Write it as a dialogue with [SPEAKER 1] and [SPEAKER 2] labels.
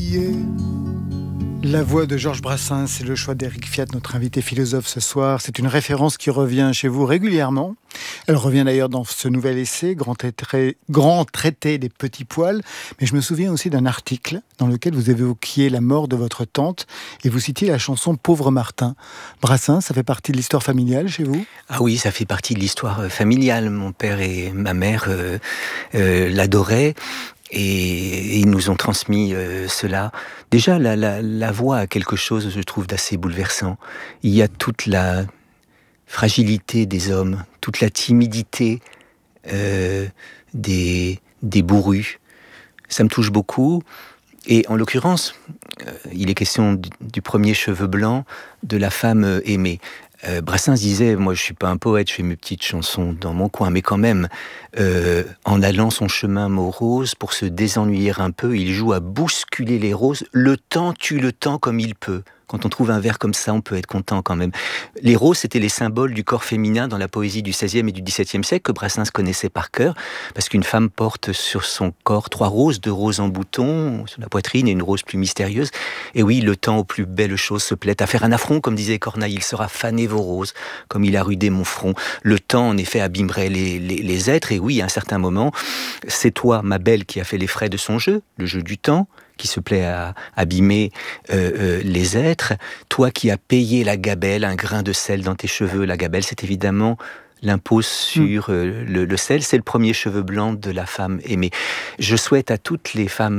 [SPEAKER 1] oublié. La voix de Georges Brassens, c'est le choix d'Éric Fiat, notre invité philosophe ce soir. C'est une référence qui revient chez vous régulièrement. Elle revient d'ailleurs dans ce nouvel essai, Grand traité des petits poils. Mais je me souviens aussi d'un article dans lequel vous évoquiez la mort de votre tante et vous citiez la chanson Pauvre Martin. Brassens, ça fait partie de l'histoire familiale chez vous ?
[SPEAKER 2] Ah oui, ça fait partie de l'histoire familiale. Mon père et ma mère l'adoraient. Et ils nous ont transmis cela. Déjà, la voix a quelque chose, je trouve, d'assez bouleversant. Il y a toute la fragilité des hommes, toute la timidité des bourrus. Ça me touche beaucoup. Et en l'occurrence, il est question du premier cheveu blanc de la femme aimée. Brassens disait, moi je suis pas un poète, je fais mes petites chansons dans mon coin, mais quand même, en allant son chemin morose, pour se désennuyer un peu, il joue à bousculer les roses. Le temps tue le temps comme il peut. Quand on trouve un vers comme ça, on peut être content quand même. Les roses, c'était les symboles du corps féminin dans la poésie du XVIe et du XVIIe siècle que Brassens connaissait par cœur, parce qu'une femme porte sur son corps 3 roses, 2 roses en bouton sur la poitrine et une rose plus mystérieuse. Et oui, le temps aux plus belles choses se plaît à faire un affront, comme disait Corneille, il sera fané vos roses, comme il a rudé mon front. Le temps, en effet, abîmerait les êtres, et oui, à un certain moment, c'est toi, ma belle, qui a fait les frais de son jeu, le jeu du temps, qui se plaît à abîmer les êtres. Toi qui as payé la gabelle, un grain de sel dans tes cheveux. La gabelle, c'est évidemment l'impôt sur le sel. C'est le premier cheveu blanc de la femme aimée. Je souhaite à toutes les femmes